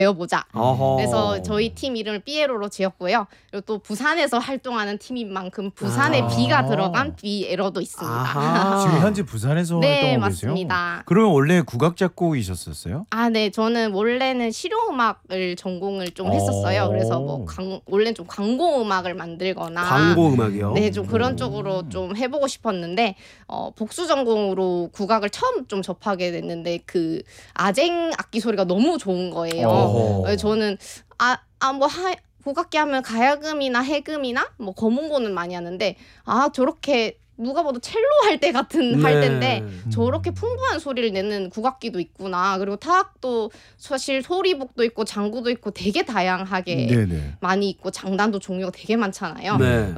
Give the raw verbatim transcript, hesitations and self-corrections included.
배워보자. 어허. 그래서 저희 팀 이름을 삐에로로 지었고요. 그리고 또 부산에서 활동하는 팀인 만큼 부산에 아. B가 들어간 삐에로도 있습니다. 아하. 지금 현재 부산에서 네, 활동하고 계세요? 맞습니다. 그러면 원래 국악 작곡이셨었어요? 아, 네. 저는 원래는 실용음악을 전공을 좀 어. 했었어요. 그래서 뭐 광, 원래는 좀 광고 음악을 만들거나 광고 음악이요? 네, 좀 그런 쪽으로 좀 해보고 싶었는데 어, 복수 전공으로 국악을 처음 좀 접하게 됐는데 그 아쟁 악기 소리가 너무 좋은 거예요. 어허. 그래서 저는 아, 아, 뭐 하, 국악기 하면 가야금이나 해금이나 뭐 검은고는 많이 하는데 아, 저렇게 누가 봐도 첼로 할 때 같은 할 네. 때인데 저렇게 풍부한 소리를 내는 국악기도 있구나. 그리고 타악도 사실 소리복도 있고 장구도 있고 되게 다양하게 네네. 많이 있고 장단도 종류가 되게 많잖아요. 네.